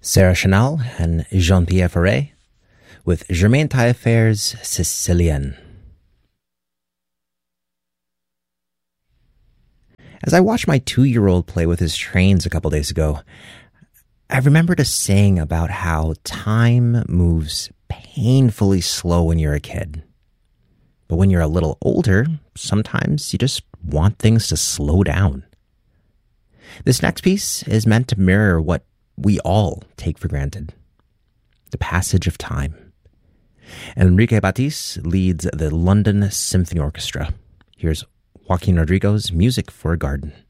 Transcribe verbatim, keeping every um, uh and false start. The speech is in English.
Sarah Chanel and Jean-Pierre Ferré with Germaine Taillefer's Sicilienne. As I watched my two-year-old play with his trains a couple days ago, I remembered a saying about how time moves painfully slow when you're a kid. But when you're a little older, sometimes you just want things to slow down. This next piece is meant to mirror what we all take for granted: the passage of time. Enrique Batiste leads the London Symphony Orchestra. Here's Joaquin Rodrigo's Music for a Garden.